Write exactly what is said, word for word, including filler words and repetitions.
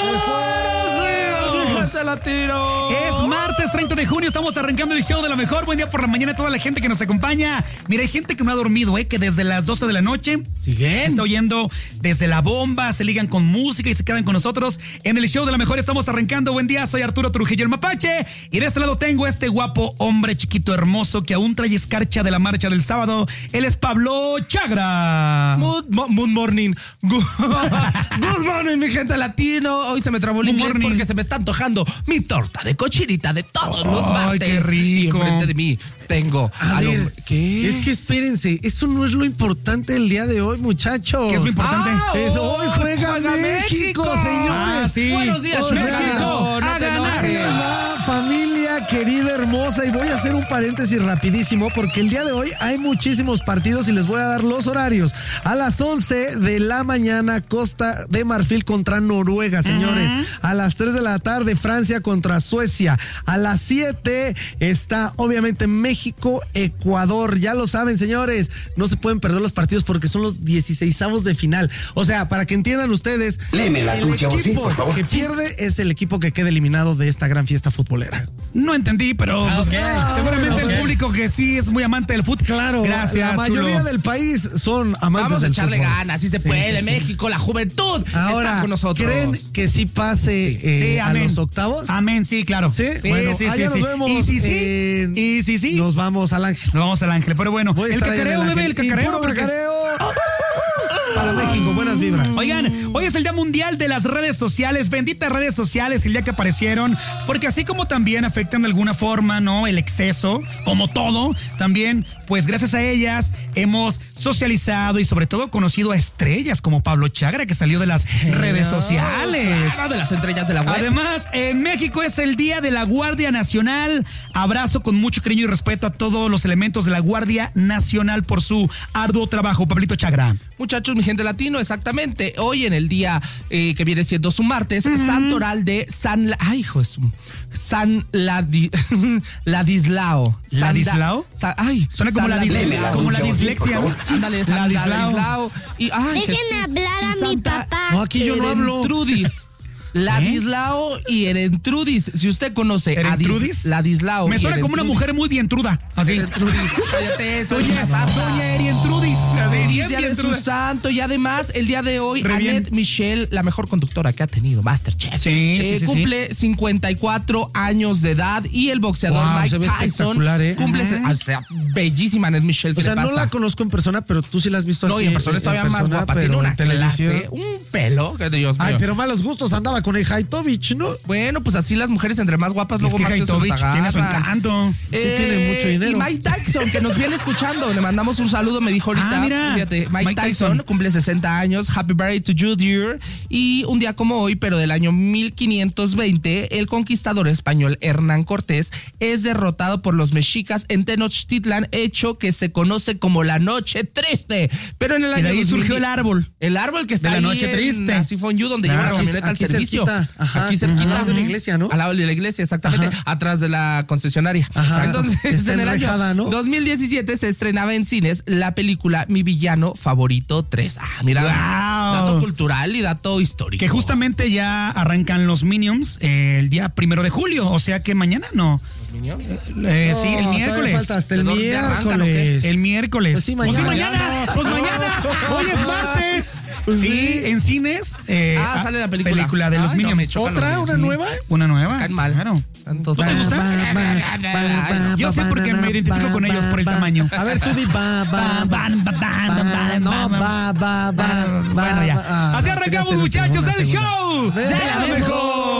¡Se la tiro! Es martes treinta de junio, estamos arrancando el show de la mejor. Buen día por la mañana a toda la gente que nos acompaña. Mira, hay gente que no ha dormido, ¿eh? Que desde las doce de la noche ¿Siguen? está oyendo desde la bomba, se ligan con música y se quedan con nosotros en el show de la mejor. Estamos arrancando. Buen día, soy Arturo Trujillo el Mapache y de este lado tengo a este guapo hombre chiquito hermoso que aún trae escarcha de la marcha del sábado. Él es Pablo Chagra. Good, mo- good morning. Good, good morning, mi gente latino. Hoy se me trabó el Good inglés morning. porque se me está antojando mi torta de cochinita de todos los Ay, martes. qué rico. Y enfrente de mí tengo A al ver, hombre- ¿Qué? es que espérense, eso no es lo importante del día de hoy, muchachos. ¿Qué es lo importante? Ah, Eso, hoy juega, juega México, México. señores. Ah, sí. Buenos días, O sea, México. No a te ganar. Ahí enojes. les va, familia querida, hermosa, y voy a hacer un paréntesis rapidísimo porque el día de hoy hay muchísimos partidos y les voy a dar los horarios. A las once de la mañana, Costa de Marfil contra Noruega, señores. Uh-huh. A las tres de la tarde, Francia contra Suecia. A las siete está, obviamente, México, Ecuador. Ya lo saben, señores, no se pueden perder los partidos porque son los dieciseisavos de final. O sea, para que entiendan ustedes, Léeme la el tuya, equipo sí, por favor. que pierde es el equipo que queda eliminado de esta gran fiesta futbolera. No entendí, pero Ah, pues, ok. seguramente Ok. el público que sí es muy amante del fútbol. Claro, Gracias, la mayoría chulo. del país son amantes Vamos a del echarle fútbol. ganas, si se Sí, puede. sí, sí. México, la juventud Ahora, está con nosotros. ¿creen que sí pase eh, Sí, a amén. los octavos? Amén, sí, claro. Sí, sí, bueno, sí, allá sí, nos sí. vemos. Y sí, sí. en- Y sí, sí. Nos vamos al Ángel. Nos vamos al Ángel, pero bueno, Voy a el estar ahí en cacareo, el bebé, el Ángel. Y cacareo. puro porque- cacareo. Para México, buenas vibras. Oigan, hoy es el Día Mundial de las Redes Sociales, benditas redes sociales, el día que aparecieron, porque así como también afectan de alguna forma, ¿no? El exceso, como todo, también, pues gracias a ellas hemos socializado y sobre todo conocido a estrellas como Pablo Chagra, que salió de las redes sociales. Claro, de las estrellas de la web. Además, en México es el Día de la Guardia Nacional. Abrazo con mucho cariño y respeto a todos los elementos de la Guardia Nacional por su arduo trabajo. Pablito Chagra. Muchachos, mi gente latino, exactamente. Hoy en el día eh, que viene siendo su martes, uh-huh. Santoral de San... La- Ay, hijo de su... San Ladi... Ladislao. ¿Ladislao? Sa- Ay, Suena como, San la, dis- Ladislao. como la dislexia. Ándale, San Ladislao. Ladislao. Y, ay, Dejen Jesús. hablar a Y mi Santa papá. No, aquí yo no hablo. Erentrudis. Ladislao y Erentrudis. Si usted conoce a ¿Erentrudis? Dis- Ladislao. Me y suena como una Erentrudis. mujer muy bien truda. Así. Erentrudis. Cállate, soy Doña, una santa. Doña Erientrudis. Así, Feliz bien, día bien de su truda. santo y además el día de hoy Re bien. Annette Michel, la mejor conductora que ha tenido Masterchef, Sí, eh, sí, sí, cumple cincuenta y cuatro años de edad y el boxeador Wow, Mike se ve Tyson espectacular, ¿eh? cumple Ajá. ah, está bellísima Annette Michel. O ¿Qué sea, le no pasa? la conozco en persona, pero tú sí la has visto No, así. y en persona es todavía más persona, guapa, pero tiene una en televisión. clase, un pelo, que Dios mío. Ay, pero malos gustos, andaba con el Haitovich, ¿no? Bueno, pues así las mujeres entre más guapas Es luego que más se los Haitovich tiene su agarran. encanto. Sí, tiene mucho dinero. Y Mike Tyson, que nos viene escuchando, le mandamos un saludo, me dijo ahorita. Ah, mira, Fíjate, Mike, Mike Tyson, Tyson. cumple sesenta años. Happy birthday to you, dear. Y un día como hoy, pero del año mil quinientos veinte, el conquistador español Hernán Cortés es derrotado por los mexicas en Tenochtitlan, hecho que se conoce como la Noche Triste. Pero en el Y año de ahí dos mil surgió el árbol. El árbol que está De la ahí Noche en Triste. Así fue en You, donde Claro. lleva la Aquí- camioneta al aquí servicio. cerquita, ajá, Aquí cerquita. al lado de la iglesia, ¿no? Al lado de la iglesia, exactamente. Ajá. Atrás de la concesionaria. Ajá. Entonces, Está en el año enrejada, ¿no? dos mil diecisiete se estrenaba en cines la película Mi Villano Favorito tres. Ah, mira, Wow. dato cultural y dato histórico. Que justamente ya arrancan los Minions eh, el día primero de julio. O sea que mañana no. ¿Los Minions? Eh, sí, el No, miércoles. todavía falta hasta el ¿De dónde arrancan o qué? miércoles. El miércoles. Pues sí, mañana. mañana. Pues mañana. Hoy es martes. Pues sí, sí. en cines. eh, Ah, sale la película. Película de los Ay, no, me Minions. chocan ¿Otra? los ¿Una Minions. nueva? Una nueva. Caen mal. Claro. Tantos- ¿No te gusta? Yo sé porque me identifico con ellos por el tamaño. A ver, tú di ba, ba, ba. Ban, ban, ban, ban, ban, No, ban, ba, ba, ba. Bueno, ya. ba. Ah, Así quería arrancamos, hacer muchachos, una el segunda. show De de la la mejor.